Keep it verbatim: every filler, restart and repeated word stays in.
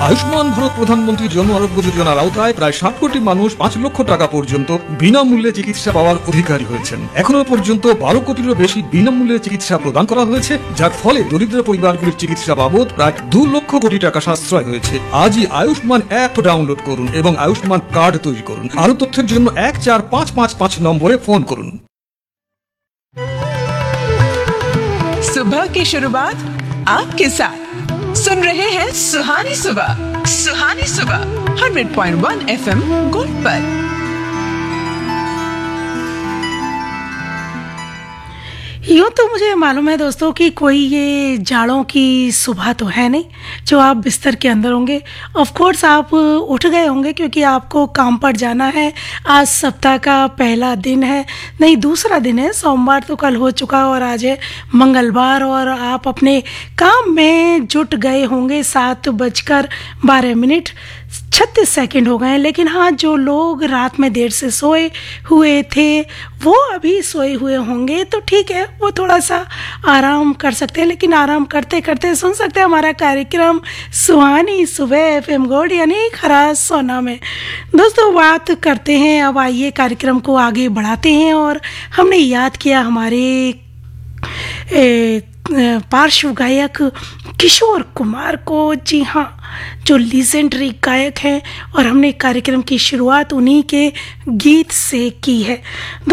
আয়ুষ্মান ভারত প্রধানমন্ত্রী জন আরোগ্য যোজনার আওতায় প্রায় ষাট কোটি মানুষ পাঁচ লক্ষ টাকা পর্যন্ত বিনামূল্যে চিকিৎসা পাওয়ার অধিকারী হয়েছেন। এখনো পর্যন্ত বারো কোটিরও বেশি বিনামূল্যে চিকিৎসা প্রদান করা হয়েছে, যার ফলে দরিদ্র পরিবারগুলির চিকিৎসা বাবদ প্রায় দু লক্ষ কোটি টাকা সাশ্রয় হয়েছে। আজই আয়ুষ্মান অ্যাপ ডাউনলোড করুন এবং আয়ুষ্মান কার্ড তৈরি করুন। আরো তথ্যের জন্য এক চার পাঁচ পাঁচ পাঁচ নম্বরে ফোন করুন। सुबह की शुरुआत आपके साथ सुन रहे हैं सुहानी सुबह। सुहानी सुबह hundred point one FM gold पर। यूँ तो मुझे मालूम है दोस्तों कि कोई ये जाड़ों की सुबह तो है नहीं जो आप बिस्तर के अंदर होंगे। ऑफ कोर्स आप उठ गए होंगे क्योंकि आपको काम पर जाना है। आज सप्ताह का पहला दिन है, नहीं दूसरा दिन है। सोमवार तो कल हो चुका और आज है मंगलवार और आप अपने काम में जुट गए होंगे। सात बजकर बारह मिनट छत्तीस सेकंड हो गए हैं। लेकिन हाँ, जो लोग रात में देर से सोए हुए थे वो अभी सोए हुए होंगे तो ठीक है, वो थोड़ा सा आराम कर सकते हैं। लेकिन आराम करते करते सुन सकते हैं हमारा कार्यक्रम सुहानी सुबह एफएम गोल्ड यानी खराज सोना में। दोस्तों बात करते हैं, अब आइए कार्यक्रम को आगे बढ़ाते हैं। और हमने याद किया हमारे ए, पार्श्व गायक किशोर कुमार को। जी हाँ, जो लीजेंडरी गायक हैं और हमने कार्यक्रम की शुरुआत उन्हीं के गीत से की है।